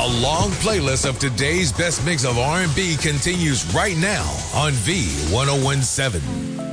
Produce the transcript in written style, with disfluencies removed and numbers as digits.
A long playlist of today's best mix of R&B continues right now on V1017.